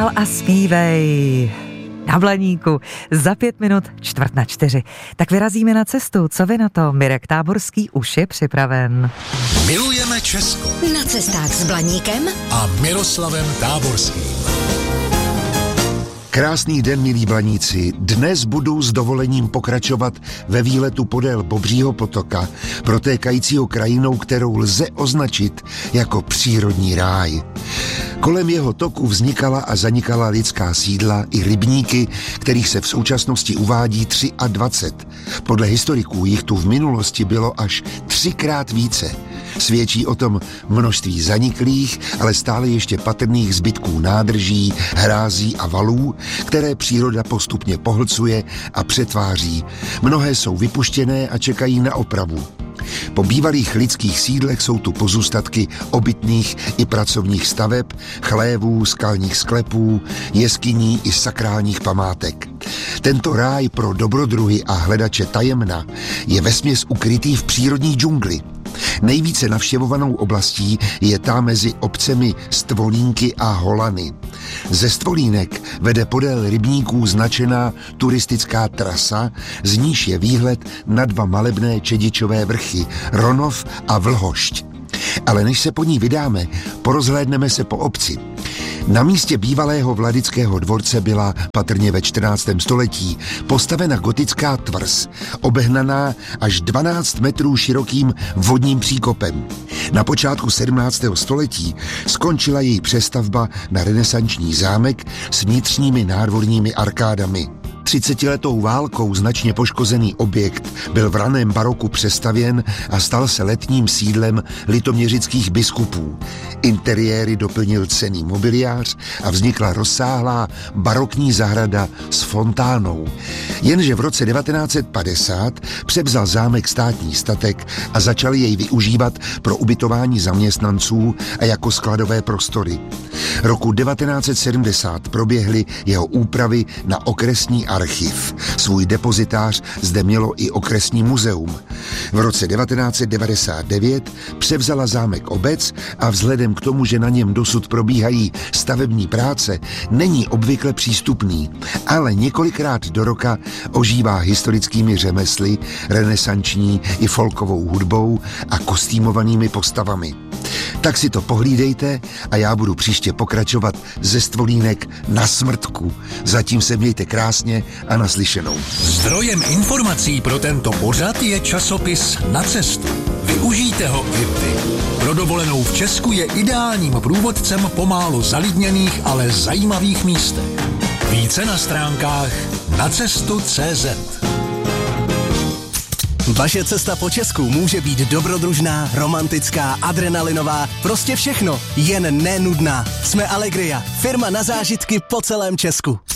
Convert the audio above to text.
A zpívej na Blaníku za 5 minut 3:45. Tak vyrazíme na cestu. Co vy na to? Mirek Táborský už je připraven. Milujeme Česko. Na cestách s Blaníkem a Miroslavem Táborským. Krásný den, milí Blaníci. Dnes budu s dovolením pokračovat ve výletu podél Bobřího potoka, protékajícího krajinou, kterou lze označit jako přírodní ráj. Kolem jeho toku vznikala a zanikala lidská sídla i rybníky, kterých se v současnosti uvádí 23. Podle historiků jich tu v minulosti bylo až 3krát více. Svědčí o tom množství zaniklých, ale stále ještě patrných zbytků nádrží, hrází a valů, které příroda postupně pohlcuje a přetváří. Mnohé jsou vypuštěné a čekají na opravu. Po bývalých lidských sídlech jsou tu pozůstatky obytných i pracovních staveb, chlévů, skalních sklepů, jeskyní i sakrálních památek. Tento ráj pro dobrodruhy a hledače tajemna je vesměs ukrytý v přírodní džungli. Nejvíce navštěvovanou oblastí je ta mezi obcemi Stvolínky a Holany. Ze Stvolínek vede podél rybníků značená turistická trasa, z níž je výhled na 2 malebné čedičové vrchy, Ronov a Vlhošť. Ale než se po ní vydáme, porozhlédneme se po obci. Na místě bývalého vladického dvorce byla patrně ve 14. století postavena gotická tvrz, obehnaná až 12 metrů širokým vodním příkopem. Na počátku 17. století skončila její přestavba na renesanční zámek s vnitřními nádvorními arkádami. 30letou válkou značně poškozený objekt byl v raném baroku přestavěn a stal se letním sídlem litoměřických biskupů. Interiéry doplnil cenný mobiliář a vznikla rozsáhlá barokní zahrada s fontánou. Jenže v roce 1950 převzal zámek státní statek a začal jej využívat pro ubytování zaměstnanců a jako skladové prostory. Roku 1970 proběhly jeho úpravy na okresní archiv. Svůj depozitář zde mělo i okresní muzeum. V roce 1999 převzala zámek obec a vzhledem k tomu, že na něm dosud probíhají stavební práce, není obvykle přístupný, ale několikrát do roka ožívá historickými řemesly, renesanční i folkovou hudbou a kostýmovanými postavami. Tak si to pohlídejte a já budu příště pokračovat ze Stvolínek na Smrtku. Zatím se mějte krásně a naslyšenou. Zdrojem informací pro tento pořad je časopis Na cestu. Využijte ho i vy. Pro dovolenou v Česku je ideálním průvodcem po málo zalidněných, ale zajímavých místech. Více na stránkách nacestu.cz. Vaše cesta po Česku může být dobrodružná, romantická, adrenalinová, prostě všechno, jen nenudná. Jsme Allegria, firma na zážitky po celém Česku.